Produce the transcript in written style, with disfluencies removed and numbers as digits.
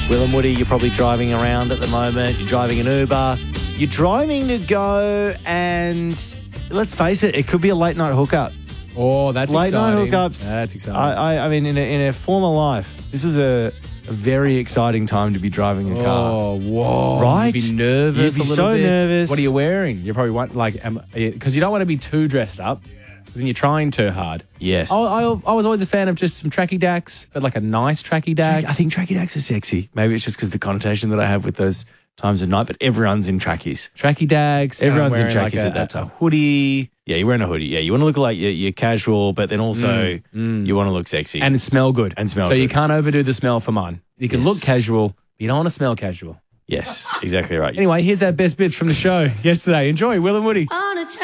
Will and Woody, you're probably driving around at the moment. You're driving an Uber. You're driving to go and, let's face it, it could be a late night hookup. Oh, that's late exciting. Late night hookups. That's exciting. I mean, in a former life, this was a very exciting time to be driving a car. Oh, whoa. Right? You'd be nervous You'd be a little so bit. nervous. What are you wearing? You probably want, because you don't want to be too dressed up. Because then you're trying too hard. Yes. I was always a fan of just some tracky dacks, but like a nice tracky dack. I think tracky dacks are sexy. Maybe it's just because the connotation that I have with those times of night, but everyone's in trackies. Tracky dacks. Everyone's in wearing trackies at that time. A hoodie. Yeah, you're wearing a hoodie. Yeah, you want to look like you're casual, but then also you want to look sexy. And smell good. So you can't overdo the smell for mine. You can look casual, but you don't want to smell casual. Yes, exactly right. Anyway, here's our best bits from the show yesterday. Enjoy, Will and Woody.